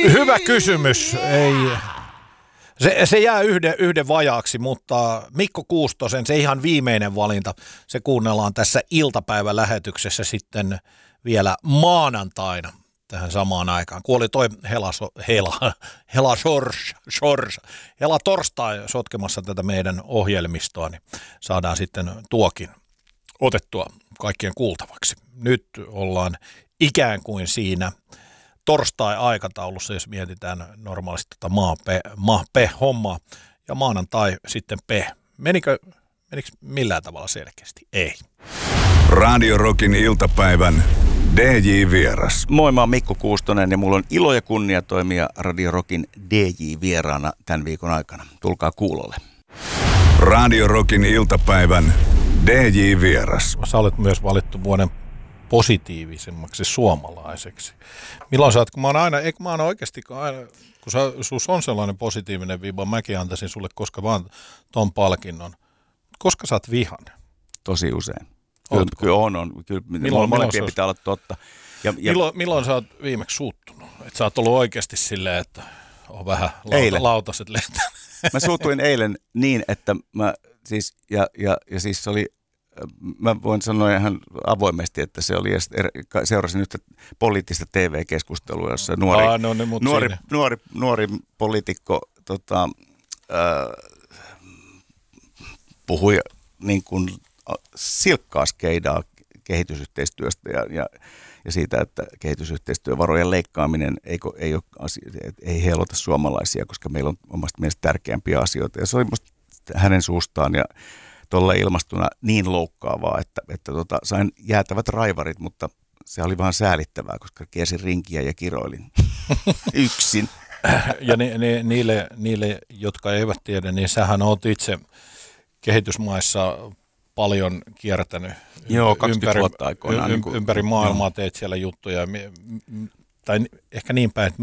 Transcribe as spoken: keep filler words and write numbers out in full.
Hyvä kysymys. Ei, se, se jää yhden, yhden vajaaksi, mutta Mikko Kuustosen, se ihan viimeinen valinta, se kuunnellaan tässä iltapäivälähetyksessä sitten vielä maanantaina tähän samaan aikaan. Kuoli toi Hela, Hela, Hela, Sors, Sors, Hela Torstai sotkemassa tätä meidän ohjelmistoa, niin saadaan sitten tuokin otettua kaikkien kuultavaksi. Nyt ollaan ikään kuin siinä torstai-aikataulussa, jos mietitään normaalisti tota maa-pe-hommaa, ja maanantai sitten pe. Menikö, menikö millään tavalla selkeästi? Ei. Radio Rockin iltapäivän D J-vieras. Moi, mä oon Mikko Kuustonen ja mulla on ilo ja kunnia toimia Radio Rockin D J-vieraana tämän viikon aikana. Tulkaa kuulolle. Radio Rockin iltapäivän D J-vieras. Sä olet myös valittu vuoden positiivisemmaksi suomalaiseksi. Milloin sä oot, kun mä oon aina, eikö mä oon oikeasti, aina, kun sä, sus on sellainen positiivinen viiva, mäkin antaisin sulle koska vaan ton palkinnon. Koska sä oot vihainen? Tosi usein. Kyllä, kyllä on, on. Kyllä milloin, molempien milloin pitää olla totta. Ja, ja milloin, milloin sä oot viimeksi suuttunut? Että sä oot ollut oikeasti silleen, että on vähän lauta, lautaset lentänyt. Mä suutuin eilen niin, että mä siis, ja, ja, ja siis se oli, mä voin sanoa ihan avoimesti, että se oli, seurasin yhtä poliittista T V-keskustelua, jossa nuori, Aa, no niin, nuori, nuori, nuori poliitikko tota, äh, puhui niin kuin silkkaa skeidaa kehitysyhteistyöstä ja, ja, ja siitä, että kehitysyhteistyövarojen leikkaaminen ei, ei, ole asia, ei heilota suomalaisia, koska meillä on omasta mielestä tärkeämpiä asioita. Ja se oli musta hänen suustaan ja tuolla ilmastuna niin loukkaavaa, että, että tota, sain jäätävät raivarit, mutta se oli vähän säälittävää, koska kiesin rinkiä ja kiroilin yksin. Ja ni, ni, niille, niille, jotka eivät tiedä, niin sähän oot itse kehitysmaissa paljon kiertänyt. Joo, kaksikymmentä vuotta aikoinaan. Ympäri, ympäri maailmaa teet siellä juttuja, tai ehkä niin päin, että